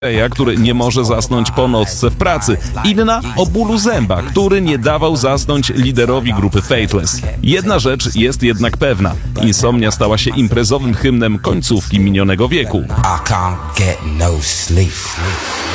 który nie może zasnąć po nocce w pracy. Inna o bólu zęba, który nie dawał zasnąć liderowi grupy Faithless. Jedna rzecz jest jednak pewna. Insomnia stała się imprezowym hymnem końcówki minionego wieku. I can't get no sleep.